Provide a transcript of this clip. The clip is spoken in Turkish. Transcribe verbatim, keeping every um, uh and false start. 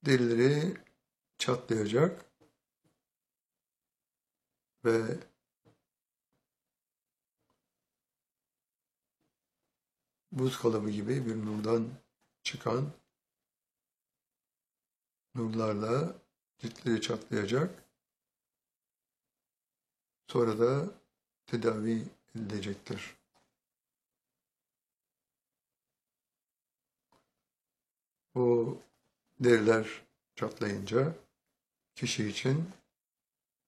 derileri çatlayacak ve buz kalıbı gibi bir nurdan çıkan nurlarla ciltleri çatlayacak. Sonra da tedavi edilecektir. O deriler çatlayınca kişi için